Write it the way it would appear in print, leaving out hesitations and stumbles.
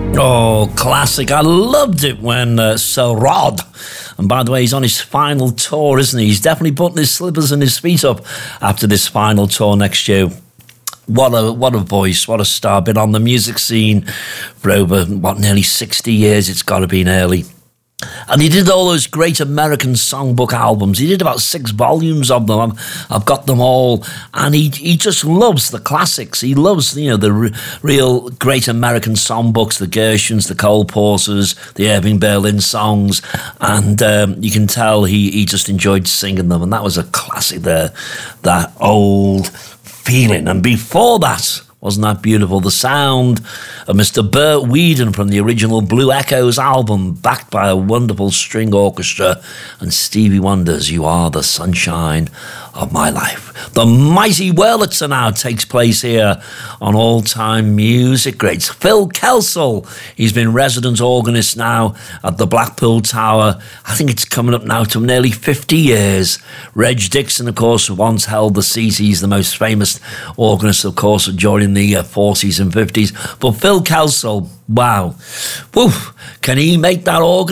Oh, classic. I loved it when Sir Rod, and by the way, he's on his final tour, isn't he? He's definitely putting his slippers and his feet up after this final tour next year. What a voice, what a star. Been on the music scene for over, nearly 60 years it's got to be nearly. And he did all those great American songbook albums. He did about 6 volumes of them. I've got them all. And he just loves the classics. He loves, the real great American songbooks, the Gershwins, the Cole Porters, the Irving Berlin songs. And you can tell he just enjoyed singing them. And that was a classic there, that old feeling. And before that, wasn't that beautiful? The sound of Mr. Burt Weedon from the original Blue Echoes album, backed by a wonderful string orchestra, and Stevie Wonder's You Are the Sunshine of My Life. The Mighty Wurlitzer now takes place here on All Time Music Greats. Phil Kelsall, he's been resident organist now at the Blackpool Tower. I think it's coming up now to nearly 50 years. Reg Dixon, of course, once held the seat. He's the most famous organist, of course, during the 40s and 50s. But Phil Kelsall, wow. Woo, can he make that organ?